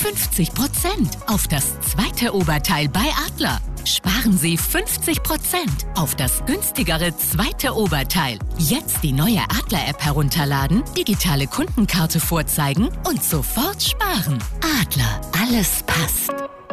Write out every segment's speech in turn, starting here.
50% auf das zweite Oberteil bei Adler. Sparen Sie 50% auf das günstigere zweite Oberteil. Jetzt die neue Adler-App herunterladen, digitale Kundenkarte vorzeigen und sofort sparen. Adler, alles passt.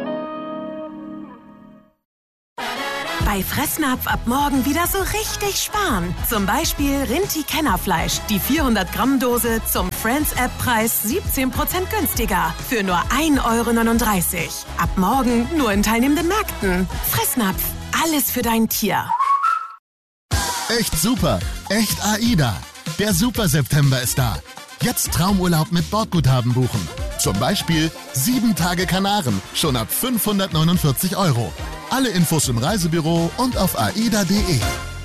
Bei Fressnapf ab morgen wieder so richtig sparen. Zum Beispiel Rinti-Kennerfleisch. Die 400-Gramm-Dose zum Friends-App-Preis 17% günstiger. Für nur 1,39 €. Ab morgen nur in teilnehmenden Märkten. Fressnapf. Alles für dein Tier. Echt super. Echt AIDA. Der Super September ist da. Jetzt Traumurlaub mit Bordguthaben buchen. Zum Beispiel 7 Tage Kanaren. Schon ab 549 €. Alle Infos im Reisebüro und auf aida.de.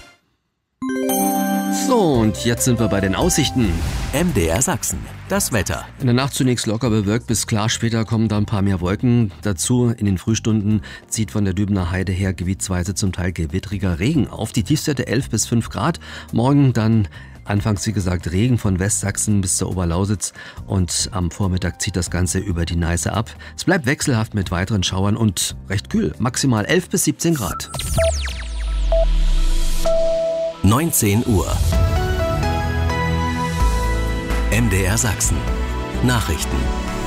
So, und jetzt sind wir bei den Aussichten. MDR Sachsen, das Wetter. In der Nacht zunächst locker bewölkt bis klar, später kommen da ein paar mehr Wolken dazu. In den Frühstunden zieht von der Dübener Heide her gebietsweise zum Teil gewittriger Regen auf. Die Tiefstwerte 11 bis 5 Grad. Morgen dann anfangs, wie gesagt, Regen von Westsachsen bis zur Oberlausitz und am Vormittag zieht das Ganze über die Neiße ab. Es bleibt wechselhaft mit weiteren Schauern und recht kühl, maximal 11 bis 17 Grad. 19 Uhr. MDR Sachsen. Nachrichten.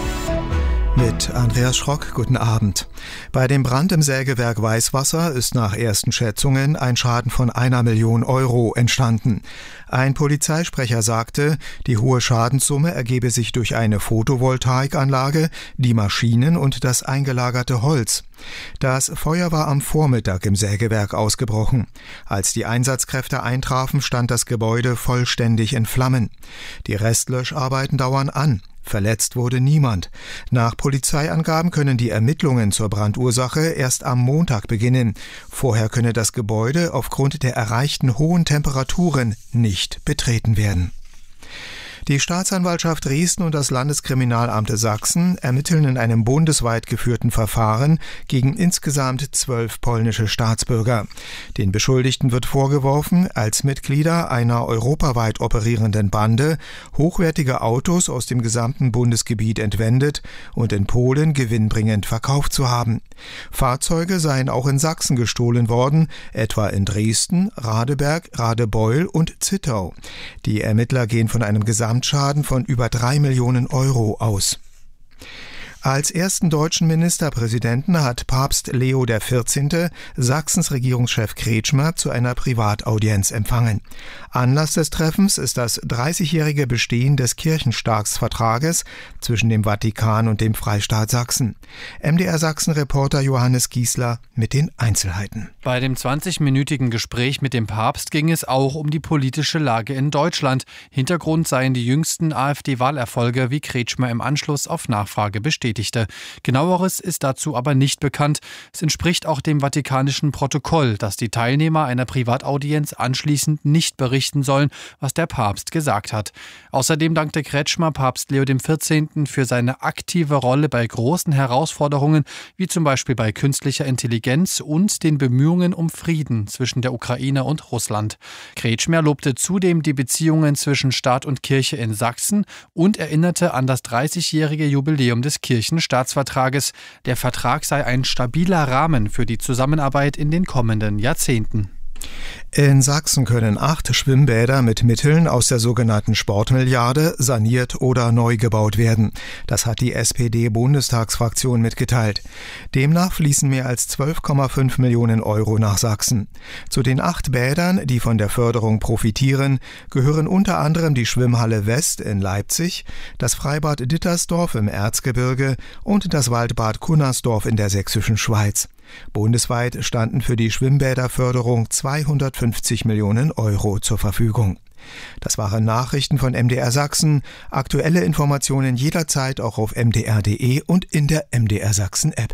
Mit Andreas Schrock, guten Abend. Bei dem Brand im Sägewerk Weißwasser ist nach ersten Schätzungen ein Schaden von 1 Million € entstanden. Ein Polizeisprecher sagte, die hohe Schadenssumme ergebe sich durch eine Photovoltaikanlage, die Maschinen und das eingelagerte Holz. Das Feuer war am Vormittag im Sägewerk ausgebrochen. Als die Einsatzkräfte eintrafen, stand das Gebäude vollständig in Flammen. Die Restlöscharbeiten dauern an. Verletzt wurde niemand. Nach Polizeiangaben können die Ermittlungen zur Brandursache erst am Montag beginnen. Vorher könne das Gebäude aufgrund der erreichten hohen Temperaturen nicht betreten werden. Die Staatsanwaltschaft Dresden und das Landeskriminalamt Sachsen ermitteln in einem bundesweit geführten Verfahren gegen insgesamt 12 polnische Staatsbürger. Den Beschuldigten wird vorgeworfen, als Mitglieder einer europaweit operierenden Bande hochwertige Autos aus dem gesamten Bundesgebiet entwendet und in Polen gewinnbringend verkauft zu haben. Fahrzeuge seien auch in Sachsen gestohlen worden, etwa in Dresden, Radeberg, Radebeul und Zittau. Die Ermittler gehen von einem Gesamtschaden von über 3 Millionen € aus. Als ersten deutschen Ministerpräsidenten hat Papst Leo XIV. Sachsens Regierungschef Kretschmer zu einer Privataudienz empfangen. Anlass des Treffens ist das 30-jährige Bestehen des Kirchenstaatsvertrages zwischen dem Vatikan und dem Freistaat Sachsen. MDR Sachsen-Reporter Johannes Giesler mit den Einzelheiten. Bei dem 20-minütigen Gespräch mit dem Papst ging es auch um die politische Lage in Deutschland. Hintergrund seien die jüngsten AfD-Wahlerfolge, wie Kretschmer im Anschluss auf Nachfrage bestätigte. Genaueres ist dazu aber nicht bekannt. Es entspricht auch dem vatikanischen Protokoll, dass die Teilnehmer einer Privataudienz anschließend nicht berichten sollen, was der Papst gesagt hat. Außerdem dankte Kretschmer Papst Leo XIV. Für seine aktive Rolle bei großen Herausforderungen, wie zum Beispiel bei künstlicher Intelligenz und den Bemühungen um Frieden zwischen der Ukraine und Russland. Kretschmer lobte zudem die Beziehungen zwischen Staat und Kirche in Sachsen und erinnerte an das 30-jährige Jubiläum des Kirchenstaatsvertrages. Der Vertrag sei ein stabiler Rahmen für die Zusammenarbeit in den kommenden Jahrzehnten. In Sachsen können 8 Schwimmbäder mit Mitteln aus der sogenannten Sportmilliarde saniert oder neu gebaut werden. Das hat die SPD-Bundestagsfraktion mitgeteilt. Demnach fließen mehr als 12,5 Millionen € nach Sachsen. Zu den 8 Bädern, die von der Förderung profitieren, gehören unter anderem die Schwimmhalle West in Leipzig, das Freibad Dittersdorf im Erzgebirge und das Waldbad Cunnersdorf in der sächsischen Schweiz. Bundesweit standen für die Schwimmbäderförderung 250 Millionen € zur Verfügung. Das waren Nachrichten von MDR Sachsen. Aktuelle Informationen jederzeit auch auf mdr.de und in der MDR Sachsen App.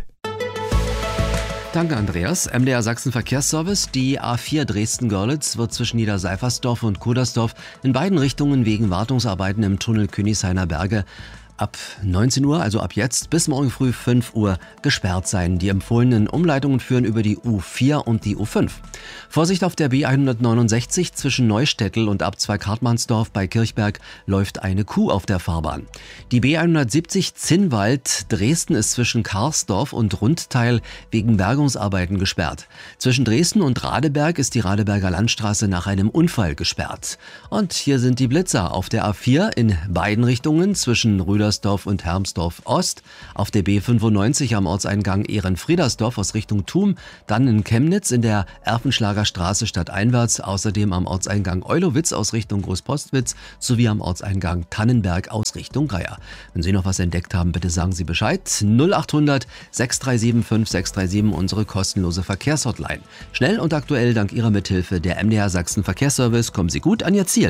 Danke, Andreas. MDR Sachsen Verkehrsservice. Die A4 Dresden-Görlitz wird zwischen Niederseifersdorf und Kudersdorf in beiden Richtungen wegen Wartungsarbeiten im Tunnel Königshainer Berge ab 19 Uhr, also ab jetzt, bis morgen früh 5 Uhr gesperrt sein. Die empfohlenen Umleitungen führen über die U4 und die U5. Vorsicht auf der B169 zwischen Neustädtel und Abzweig Hartmannsdorf bei Kirchberg läuft eine Kuh auf der Fahrbahn. Die B170 Zinnwald Dresden ist zwischen Karsdorf und Rundteil wegen Bergungsarbeiten gesperrt. Zwischen Dresden und Radeberg ist die Radeberger Landstraße nach einem Unfall gesperrt. Und hier sind die Blitzer auf der A4 in beiden Richtungen zwischen Rüdersdorf und Hermsdorf Ost, auf der B95 am Ortseingang Ehrenfriedersdorf aus Richtung Thum, dann in Chemnitz in der Erfenschlager Straße stadteinwärts, außerdem am Ortseingang Eulowitz aus Richtung Großpostwitz sowie am Ortseingang Tannenberg aus Richtung Greier. Wenn Sie noch was entdeckt haben, bitte sagen Sie Bescheid. 0800 637 5637, unsere kostenlose Verkehrshotline. Schnell und aktuell dank Ihrer Mithilfe der MDR Sachsen Verkehrsservice. Kommen Sie gut an Ihr Ziel.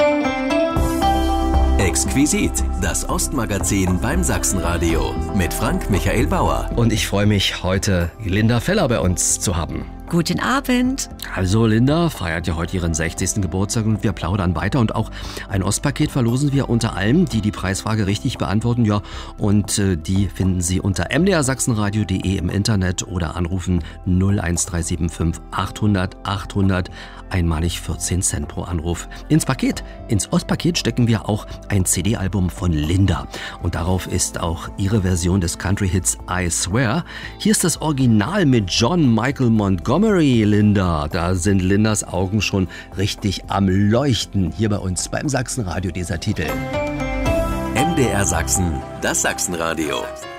Exquisit, das Ostmagazin beim Sachsenradio mit Frank Michael Bauer. Und ich freue mich, heute Linda Feller bei uns zu haben. Guten Abend. Also Linda feiert ja heute ihren 60. Geburtstag und wir plaudern weiter und auch ein Ostpaket verlosen wir unter allen, die die Preisfrage richtig beantworten. Ja, und die finden Sie unter mdrsachsenradio.de im Internet oder anrufen 01375 800 800, einmalig 14 Cent pro Anruf. Ins Ostpaket stecken wir auch ein CD-Album von Linda und darauf ist auch ihre Version des Country-Hits I Swear. Hier ist das Original mit John Michael Montgomery. Linda, da sind Lindas Augen schon richtig am Leuchten. Hier bei uns beim Sachsenradio dieser Titel. MDR Sachsen, das Sachsenradio.